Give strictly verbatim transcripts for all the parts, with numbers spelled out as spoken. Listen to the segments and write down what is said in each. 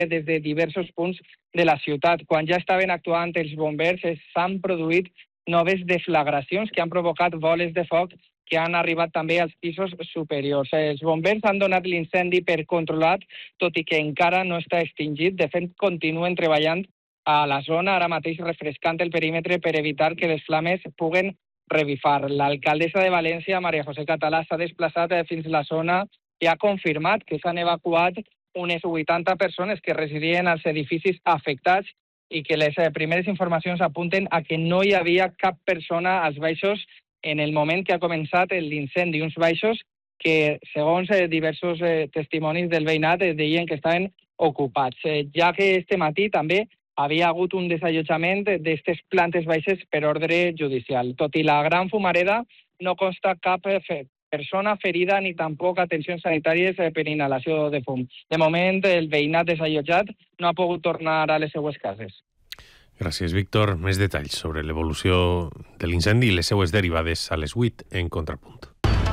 des de diversos punts de la ciutat. Quan ja estaven actuant els bombers, s'han produït noves deflagracions que han provocat boles de foc que han arribat també als pisos superiors. Els bombers han donat l'incendi per controlat, tot i que encara no està extingit. De fet, continuen treballant a la zona, ara mateix refrescant el perímetre per evitar que les flames puguen revifar. L'alcaldessa de València, María José Català, s'ha desplaçat fins a la zona i ha confirmat que s'han evacuat unes vuitanta persones que residien als edificis afectats i que les primeres informacions apunten a que no hi havia cap persona als baixos en el moment que ha començat l'incendi. Uns baixos que, segons diversos testimonis del veïnat, deien que estaven ocupats. Ja que este matí també havia hagut un desallotjament d'aquestes plantes baixes per ordre judicial. Tot i la gran fumareda, no consta cap persona ferida ni tampoc atencions sanitàries per inhalació de fum. De moment, el veïnat desallotjat no ha pogut tornar a les seues cases. Gràcies, Víctor. Més detalls sobre l'evolució de l'incendi i les seues derivades a les vuit en Contrapunt.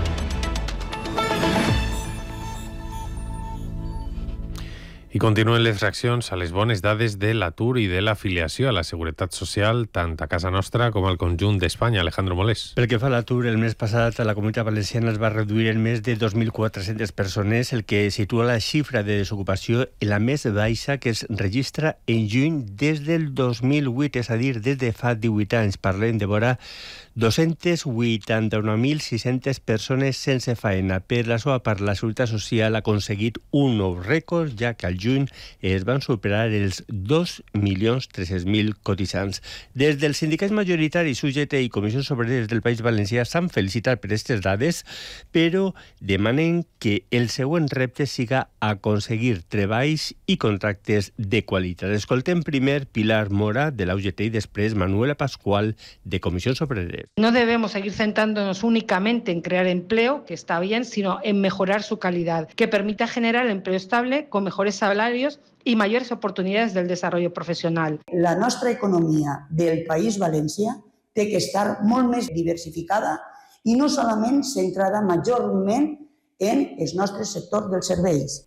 I continuen les reaccions a les bones dades de l'atur i de l'afiliació a la Seguretat Social, tant a casa nostra com al conjunt d'Espanya. Alejandro Molés. Pel que fa a l'atur, el mes passat a la Comunitat Valenciana es va reduir en més de dos mil quatre-centes persones, el que situa la xifra de desocupació en la més baixa que es registra en juny des del dos mil vuit, és a dir, des de fa divuit anys. Parlem de vora dos-cents vuitanta-un mil sis-centes persones sense feina. Per la seva part, la Seguretat Social ha aconseguit un nou rècord, ja que al juny es van superar els dos milions tres-cents mil cotitzants. Des dels sindicats majoritaris U G T i Comissions Obreres del País Valencià s'han felicitat per aquestes dades, però demanen que el següent repte siga aconseguir treballs i contractes de qualitat. Escoltem primer Pilar Mora, de la U G T, i després Manuela Pascual, de Comissions Obreres. No debemos seguir centrándonos únicamente en crear empleo, que está bien, sino en mejorar su calidad, que permita generar empleo estable con mejores salarios y mayores oportunidades del desarrollo profesional. La nostra economia del País Valencià té que estar molt més diversificada i no solament centrada majorment en els nostres sectors dels serveis.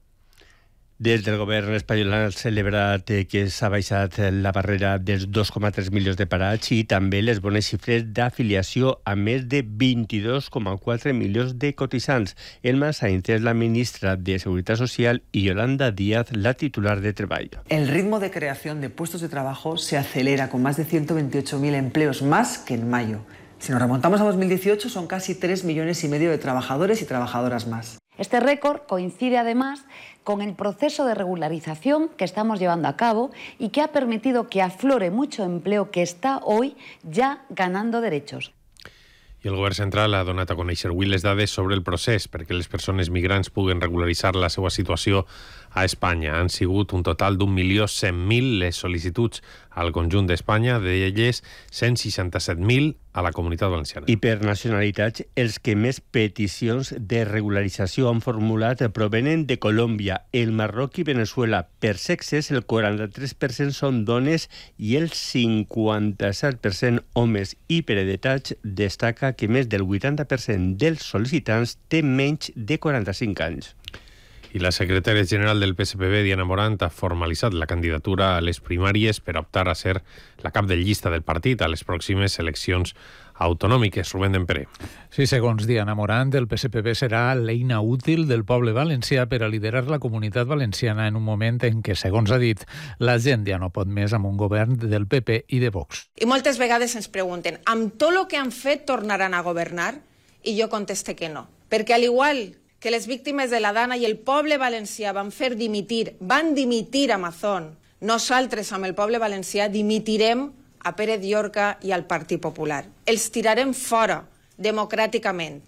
Des del govern espanyol han celebrat que s'ha baixat la barrera dels dos coma tres milions de parats i també les bones xifres d'afiliació a més de vint-i-dos coma quatre milions de cotitzants. Elma Sainz és la ministra de Seguridad Social y Yolanda Díaz, la titular de Treball. El ritmo de creación de puestos de trabajo se acelera con más de ciento veintiocho mil empleos más que en mayo. Si nos remontamos a dos mil dieciocho, son casi tres millones y medio de trabajadores y trabajadoras más. Este récord coincide además con el proceso de regularización que estamos llevando a cabo y que ha permitido que aflore mucho empleo que está hoy ya ganando derechos. I el govern central ha donat a conèixer avui les dades sobre el procés perquè les persones migrants puguen regularitzar la seva situació a Espanya. Han sigut un total d'un milió cent mil les sol·licituds al conjunt d'Espanya, d'elles cent seixanta-set mil a la Comunitat Valenciana. I per nacionalitats, els que més peticions de regularització han formulat provenen de Colòmbia, el Marroc i Venezuela. Per sexes, el quaranta-tres per cent són dones i el cinquanta-set per cent homes. I per edat destaca que més del vuitanta per cent dels sol·licitants té menys de quaranta-cinc anys. I la secretària general del P S P B, Diana Morant, ha formalitzat la candidatura a les primàries per optar a ser la cap de llista del partit a les pròximes eleccions autonòmiques. Rubén Dempere. Sí, segons Diana Morant, el P S P B serà l'eina útil del poble valencià per a liderar la comunitat valenciana en un moment en què, segons ha dit, la gent ja no pot més amb un govern del P P i de Vox. I moltes vegades ens pregunten, amb tot el que han fet tornaran a governar? I jo conteste que no, perquè al igual que les víctimes de la Dana i el poble valencià van fer dimitir, van dimitir a Amazon, nosaltres amb el poble valencià dimitirem a Pérez Llorca i al Partit Popular. Els tirarem fora, democràticament.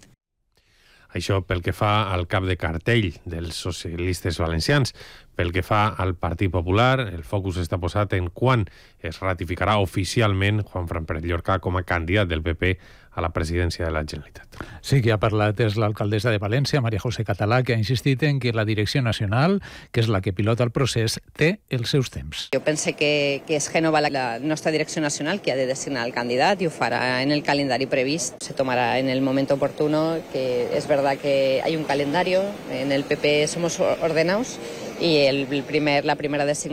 Això pel que fa al cap de cartell dels socialistes valencians. Pel que fa al Partit Popular, el focus està posat en quan es ratificarà oficialment Juanfran Pérez Llorca com a candidat del P P a la presidència de la Generalitat. Sí, qui ha parlat és l'alcaldessa de València, María José Català, que ha insistit en que la direcció nacional, que és la que pilota el procés, té els seus temps. Jo pense que, que és Génova la, la nostra direcció nacional que ha de designar el candidat i ho farà en el calendari previst. Se tomarà en el moment oportuno, que és verdad que hay un calendario, en el P P somos ordenados, y el primer, la primera designación